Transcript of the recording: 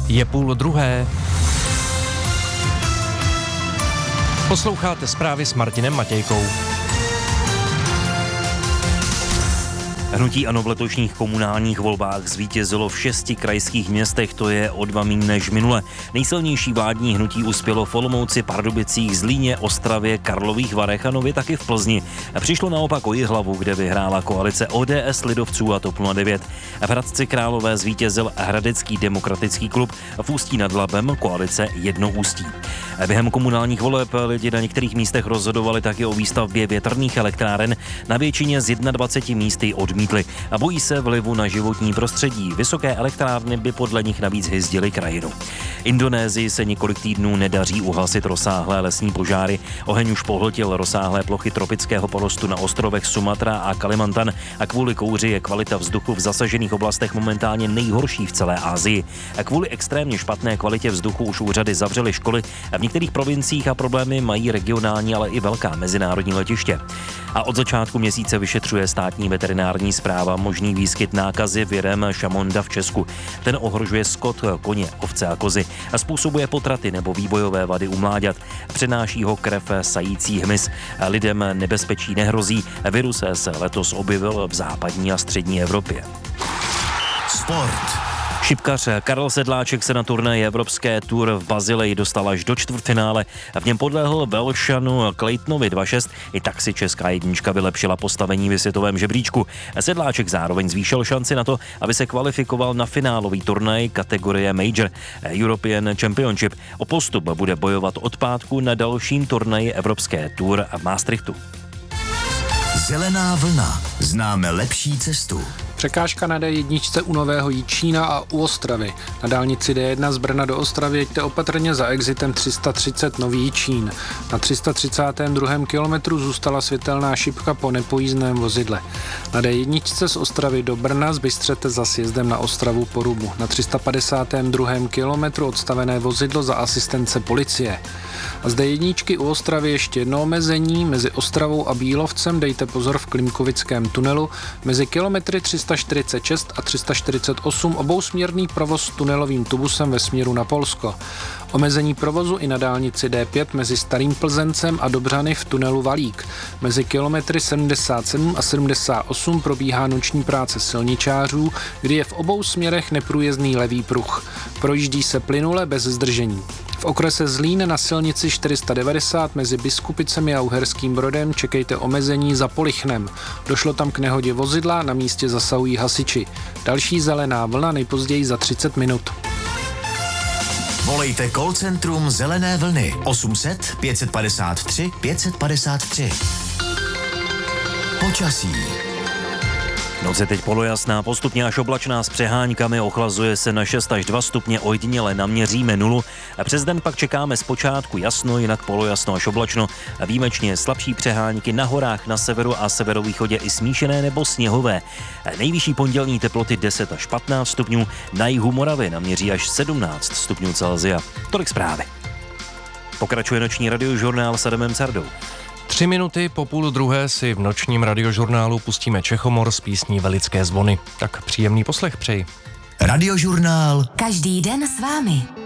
Je 12:30. Posloucháte zprávy s Martinem Matějkou. Hnutí ANO v letošních komunálních volbách zvítězilo v 6 krajských městech, to je o 2 míň než minule. Nejsilnější vládní hnutí uspělo v Olomouci, Pardubicích, Zlíně, Ostravě, Karlových Varech a nově taky v Plzni. Přišlo naopak o Jihlavu, kde vyhrála koalice ODS, lidovců a TOP 09. V Hradci Králové zvítězil Hradecký demokratický klub, v Ústí nad Labem koalice Jednoústí. Během komunálních voleb lidi na některých místech rozhodovali taky o výstavbě větrných elektráren, na většině z 21 místy odmítli a bojí se vlivu na životní prostředí. Vysoké elektrárny by podle nich navíc hyzdily krajinu. Indonésii se několik týdnů nedaří uhasit rozsáhlé lesní požáry. Oheň už pohltil rozsáhlé plochy tropického porostu na ostrovech Sumatra a Kalimantan a kvůli kouři je kvalita vzduchu v zasažených oblastech momentálně nejhorší v celé Asii. A kvůli extrémně špatné kvalitě vzduchu už úřady zavřely školy a v některých provinciích a problémy mají regionální, ale i velká mezinárodní letiště. A od začátku měsíce vyšetřuje státní veterinární správa možný výskyt nákazy virem Šamonda v Česku. Ten ohrožuje skot, koně, ovce a kozy a způsobuje potraty nebo vývojové vady u mláďat. Přenáší ho krev sající hmyz. Lidem nebezpečí nehrozí. Virus se letos objevil v západní a střední Evropě. Sport. Šipkař Karel Sedláček se na turnaji Evropské Tour v Basileji dostal až do čtvrtfinále. V něm podlehl Velšanu Claytonovi 2-6. I tak si česká jednička vylepšila postavení ve světovém žebříčku. Sedláček zároveň zvýšil šanci na to, aby se kvalifikoval na finálový turnaj kategorie Major European Championship. O postup bude bojovat od pátku na dalším turnaji Evropské Tour v Maastrichtu. Zelená vlna. Známe lepší cestu. Překážka na D1 u Nového Jičína a u Ostravy. Na dálnici D1 z Brna do Ostravy jeďte opatrně za exitem 330 Nový Jičín. Na 332. kilometru zůstala světelná šipka po nepojízdném vozidle. Na D1 z Ostravy do Brna zbystřete za sjezdem na Ostravu Porubu. Na 352. kilometru odstavené vozidlo za asistence policie. A z D1 u Ostravy ještě jedno omezení. Mezi Ostravou a Bílovcem dejte pozor v Klimkovickém tunelu. Mezi kilometry 346 a 348 obousměrný provoz s tunelovým tubusem ve směru na Polsko. Omezení provozu i na dálnici D5 mezi Starým Plzeňcem a Dobřany v tunelu Valík. Mezi kilometry 77 a 78 probíhá noční práce silničářů, kdy je v obou směrech neprůjezdný levý pruh. Projíždí se plynule bez zdržení. V okrese Zlín na silnici 490 mezi Biskupicemi a Uherským Brodem čekejte omezení za Polichnem. Došlo tam k nehodě vozidla, na místě zasahují hasiči. Další zelená vlna nejpozději za 30 minut. Volejte call centrum Zelené vlny 800 553 553. Počasí. Noc je teď polojasná, postupně až oblačná s přeháňkami, ochlazuje se na 6 až 2 stupně, ojediněle naměříme 0. Přes den pak čekáme zpočátku jasno, jinak polojasno až oblačno. Výjimečně slabší přehánky na horách na severu a severovýchodě i smíšené nebo sněhové. Nejvyšší pondělní teploty 10 až 15 stupňů, na jihu Moravy naměří až 17 stupňů Celsia. Tolik zprávy. Pokračuje noční radiožurnál s Adamem Cardou. 3 minuty po 12:30 si v nočním radiožurnálu pustíme Čechomor s písní Velické zvony. Tak příjemný poslech přeji. Radiožurnál. Každý den s vámi.